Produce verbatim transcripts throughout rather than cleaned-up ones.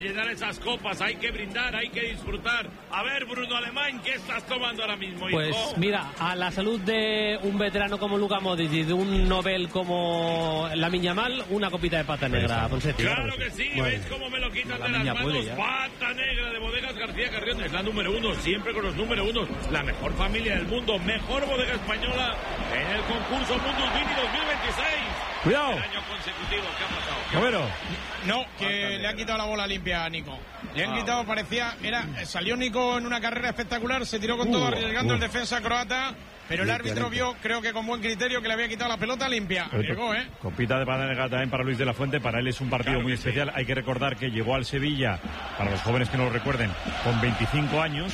Llenar esas copas, hay que brindar, hay que disfrutar. A ver, Bruno Alemán, ¿qué estás tomando ahora mismo, hijo? Pues mira, a la salud de un veterano como Luka Modric y de un Nobel como Lamine Yamal, una copita de pata negra, Ponseti. Claro que sí, bueno. ¿Veis cómo me lo quitan la de las manos? Pata negra de Bodegas García Carrión, es la número uno, siempre con los número uno. La mejor familia del mundo, mejor bodega española en el concurso Mundus Vini dos mil veintiséis. Cuidado. El año consecutivo, ¿qué ha pasado? ¿Qué bueno? No, que le ha quitado la bola limpia a Nico. Le han ah, quitado, parecía, era, salió Nico en una carrera espectacular, se tiró con uh, todo arriesgando uh. el defensa croata, pero el árbitro vio, creo que con buen criterio, que le había quitado la pelota limpia. Llegó, ¿eh? Copita de pata negra también para Luis de la Fuente, para él es un partido claro muy especial. Sí. Hay que recordar que llegó al Sevilla, para los jóvenes que no lo recuerden, con veinticinco años.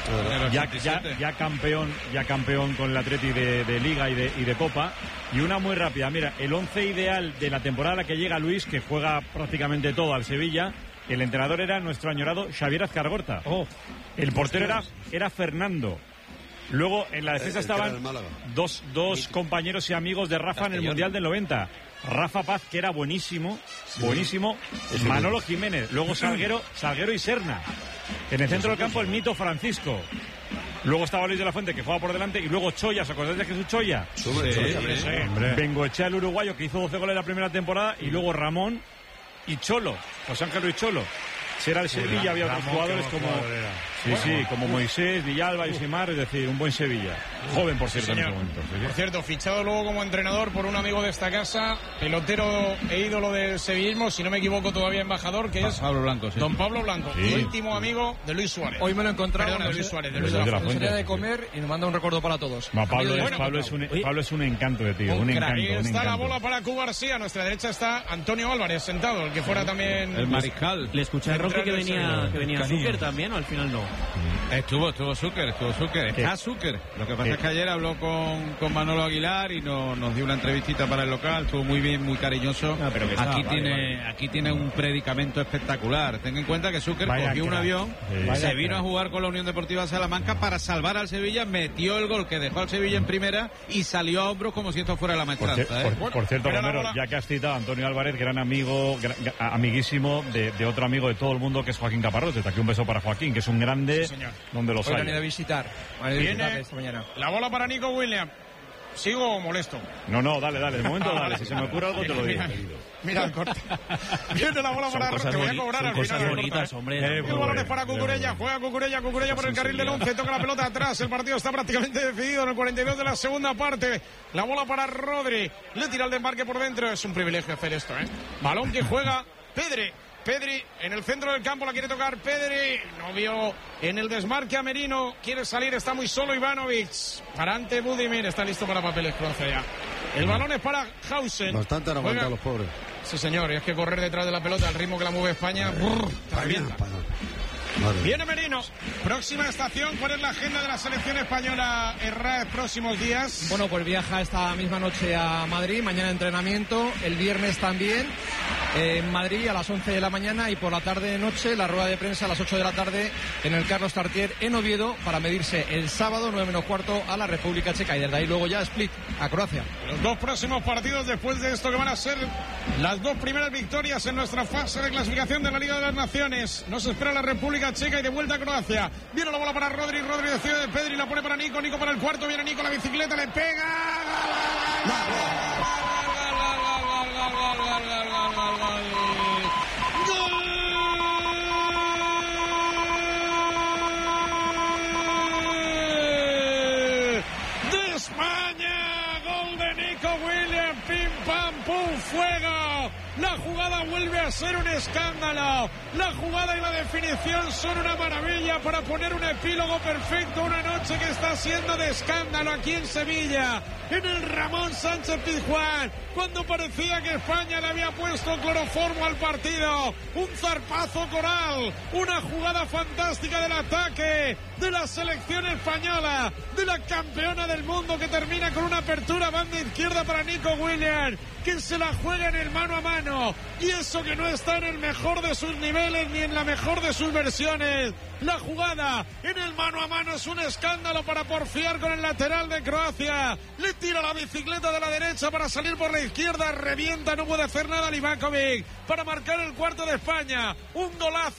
Ya, ya, ya campeón ya campeón con el Atleti de, de Liga y de, y de Copa. Y una muy rápida, mira, el once ideal de la temporada que llega Luis, que juega prácticamente todo al Sevilla. El entrenador era nuestro añorado Xavier Azcargorta. Oh, el portero era, era Fernando. Luego en la defensa estaban dos, dos compañeros y amigos de Rafa en el Mundial del noventa. Rafa Paz, que era buenísimo, sí. buenísimo. Sí. Manolo Jiménez, luego Salguero, Salguero y Serna. En el centro del campo el mito Francisco. Luego estaba Luis de la Fuente, que jugaba por delante, y luego Choya, ¿os acordáis de Jesús Choya? Sí, sí, sí, sí. Bengoechea, el uruguayo, que hizo doce goles la primera temporada, y luego Ramón y Cholo, José Ángel Ruiz Cholo. Si era el Sevilla, había otros jugadores como sí, sí, como Moisés, Villalba y Simar, es decir, un buen Sevilla. Joven, por cierto, sí, en ese momento. ¿Sí? Por cierto, fichado luego como entrenador por un amigo de esta casa, pelotero e ídolo del sevillismo, si no me equivoco todavía embajador, que es Pablo Blanco, sí. Don Pablo Blanco, sí. íntimo amigo de Luis Suárez. Hoy me lo he encontrado Perdona, de Luis Suárez, de Luis de la, de la Fuente. de comer y nos manda un recuerdo para todos. No, Pablo, es, Pablo, es un, Pablo es un encanto de tío, un, un encanto. Ahí está un encanto. La bola para Cuba García, a nuestra derecha está Antonio Álvarez sentado, el que fuera también el mariscal. Le escuché a Rocky que venía que venía Zucker también, o al final no. Estuvo, estuvo Zucker, estuvo Zucker, está Zucker. Lo que pasa ¿Qué? es que ayer habló con, con Manolo Aguilar y no, nos dio una entrevistita para el local, estuvo muy bien, muy cariñoso. Ah, pero está, aquí vale, tiene vale. aquí tiene un predicamento espectacular. Ten en cuenta que Zucker Vaya cogió un avión, sí. se vino a jugar con la Unión Deportiva Salamanca para salvar al Sevilla, metió el gol que dejó al Sevilla en primera y salió a hombros como si esto fuera la maestranza. Por, ¿eh? por, por cierto, Romero, ya que has citado a Antonio Álvarez, gran amigo, gran, amiguísimo de, de otro amigo de todo el mundo, que es Joaquín Caparrós. Desde aquí un beso para Joaquín, que es un grande, sí, donde los Hoy hay. Han ido a visitar. Han ido a visitar esta mañana. La bola para Nico Williams. ¿Sigo o molesto? No, no, dale, dale, de momento dale, si se me ocurre algo te lo digo. Mira el corte. Viene la bola para Roque, voy a cobrar al final. Bonitas, hombre. Eh, el balón es para Cucurella, juega Cucurella, Cucurella por el carril del once, toca la pelota atrás, el partido está prácticamente decidido en el cuarenta y dos de la segunda parte. La bola para Rodri, le tira el desmarque por dentro, es un privilegio hacer esto, ¿eh? Balón que juega Pedri. Pedri en el centro del campo, la quiere tocar Pedri, no vio en el desmarque a Merino, quiere salir, está muy solo Ivanovic, para ante Budimir, está listo para papeles, Croacia ya. El balón es para Hausen. Bastante han aguantado los pobres. Sí señor, y es que correr detrás de la pelota al ritmo que la mueve España, brrr, te revienta. Vale. Viene Merino. Próxima estación, ¿cuál es la agenda de la selección española en R A E próximos días? Bueno, pues viaja esta misma noche a Madrid, mañana entrenamiento, el viernes también eh, en Madrid a las once de la mañana y por la tarde noche la rueda de prensa a las ocho de la tarde en el Carlos Tartier en Oviedo para medirse el sábado nueve menos cuarto a la República Checa y desde ahí luego ya Split a Croacia. Los dos próximos partidos después de esto que van a ser las dos primeras victorias en nuestra fase de clasificación de la Liga de las Naciones. Nos espera la República Checa y de vuelta a Croacia. Viene la bola para Rodri, Rodri decide de Pedri, la pone para Nico, Nico para el cuarto, viene Nico, la bicicleta, le pega. De España, gol de Nico Williams, pim pam pum, fuego. La jugada vuelve a ser un escándalo. La jugada y la definición son una maravilla para poner un epílogo perfecto a una noche que está siendo de escándalo aquí en Sevilla, en el Ramón Sánchez Pizjuán, cuando parecía que España le había puesto cloroformo al partido. Un zarpazo coral, una jugada fantástica del ataque de la selección española, de la campeona del mundo, que termina con una apertura banda izquierda para Nico Williams, que se la juega en el mano a mano y eso que no está en el mejor de sus niveles ni en la mejor de sus versiones. La jugada en el mano a mano es un escándalo para porfiar con el lateral de Croacia. Le tira la bicicleta de la derecha para salir por la izquierda, revienta, no puede hacer nada Livakovic para marcar el cuarto de España. Un golazo